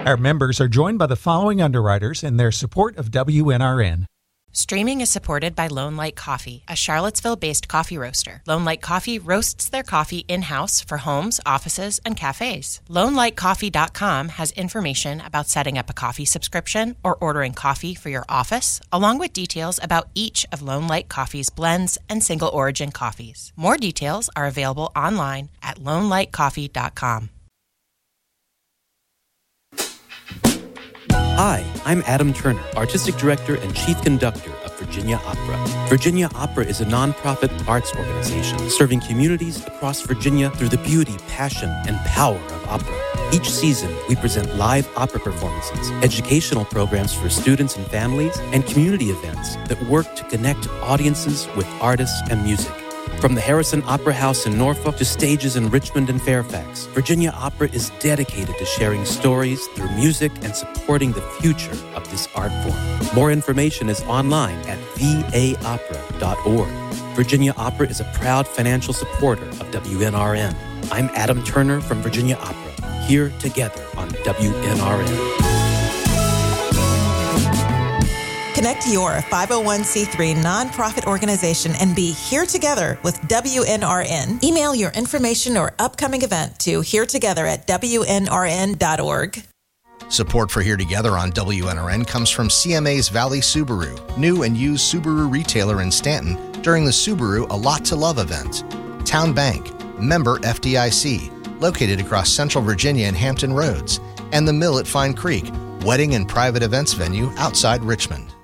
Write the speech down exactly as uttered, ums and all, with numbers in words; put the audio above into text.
Our members are joined by the following underwriters in their support of W N R N. Streaming is supported by Lone Light Coffee, a Charlottesville-based coffee roaster. Lone Light Coffee roasts their coffee in-house for homes, offices, and cafes. lone light coffee dot com has information about setting up a coffee subscription or ordering coffee for your office, along with details about each of Lone Light Coffee's blends and single-origin coffees. More details are available online at lone light coffee dot com. Hi, I'm Adam Turner, Artistic Director and Chief Conductor of Virginia Opera. Virginia Opera is a nonprofit arts organization serving communities across Virginia through the beauty, passion, and power of opera. Each season, we present live opera performances, educational programs for students and families, and community events that work to connect audiences with artists and music. From the Harrison Opera House in Norfolk to stages in Richmond and Fairfax, Virginia Opera is dedicated to sharing stories through music and supporting the future of this art form. More information is online at v a opera dot org. Virginia Opera is a proud financial supporter of W N R N. I'm Adam Turner from Virginia Opera, here together on W N R N. Connect your five oh one c three nonprofit organization and be here together with W N R N. Email your information or upcoming event to here together at w n r n dot org. Support for Here Together on W N R N comes from C M A's Valley Subaru, new and used Subaru retailer in Stanton during the Subaru A Lot to Love event. Town Bank, member F D I C, located across Central Virginia and Hampton Roads, and The Mill at Fine Creek, wedding and private events venue outside Richmond.